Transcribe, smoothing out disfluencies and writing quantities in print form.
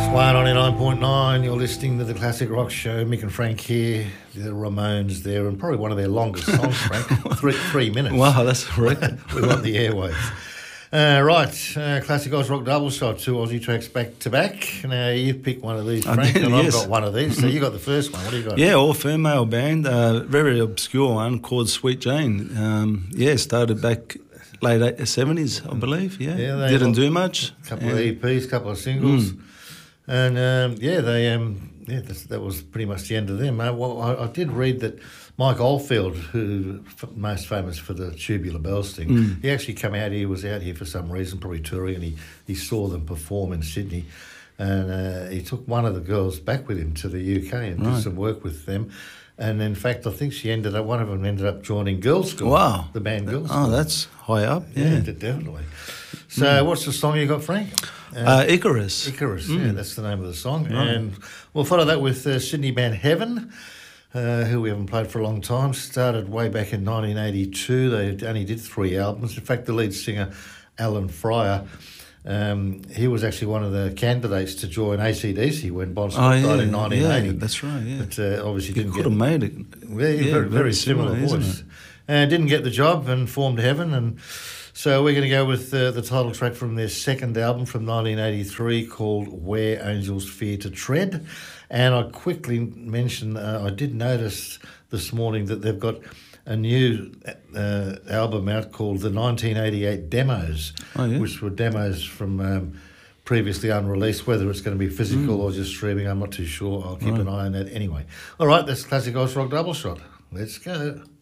199.9, you're listening to the Classic Rock Show. Mick and Frank here, the Ramones there, and probably one of their longest songs, Frank. 3 minutes. Wow, that's a record. We want the airwaves. Classic Oz Rock double shot, 2 Aussie tracks back to back. Now, you picked one of these, Frank, and yes. I've got one of these. So you got the first one. What do you got? Yeah, all female band, very obscure one called Sweet Jane. Started back late 70s, I believe. Yeah, they didn't do much. A couple of EPs, a couple of singles. And, that was pretty much the end of them. I did read that Mike Oldfield, who most famous for the Tubular Bells thing, he actually came out here, was out here for some reason, probably touring, and he saw them perform in Sydney. And he took one of the girls back with him to the UK and did some work with them. And in fact, I think one of them ended up joining Girls' School. Wow. The band Girls' School. Oh, that's high up, yeah. Definitely. So what's the song you got, Frank? Icarus. Icarus, yeah, that's the name of the song. Right. And we'll follow that with Sydney band Heaven, who we haven't played for a long time. Started way back in 1982. They only did 3 albums. In fact, the lead singer, Alan Fryer, he was actually one of the candidates to join AC/DC when Bon Scott died in 1980. Yeah, that's right, yeah. But obviously didn't could have made it. Very similar voice. Didn't get the job and formed Heaven, and so we're going to go with the title track from their second album from 1983 called Where Angels Fear to Tread. And I quickly mention, I did notice this morning that they've got a new album out called the 1988 Demos, which were demos from previously unreleased. Whether it's going to be physical or just streaming, I'm not too sure. I'll keep an eye on that anyway. All right, that's Classic Oz Rock Double Shot. Let's go.